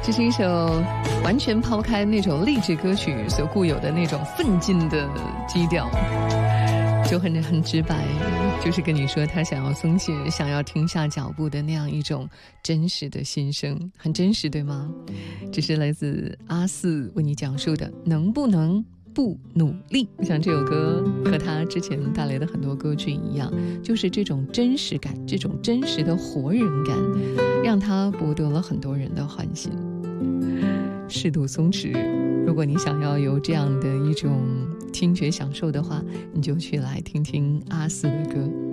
这是一首完全抛开那种励志歌曲所固有的那种奋进的基调，就很直白，就是跟你说他想要松懈，想要停下脚步的那样一种真实的心声，很真实，对吗？这是来自阿四为你讲述的能不能不努力。我想这首歌和他之前带来的很多歌曲一样，就是这种真实感，这种真实的活人感，让他博得了很多人的欢心。适度松弛，如果你想要有这样的一种听觉享受的话，你就去来听听阿四的歌。